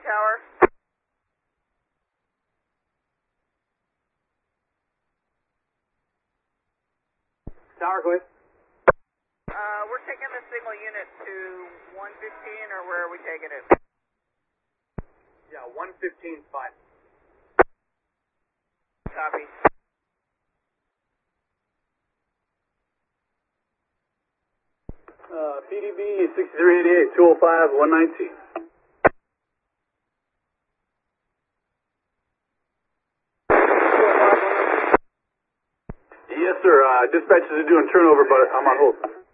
tower. Tower, go ahead. We're taking the signal unit to 115, or where are we taking it? Yeah, 115's fine. Copy. PDB 6388, 205, 119. Yes, sir. Dispatch is doing turnover, but I'm on hold.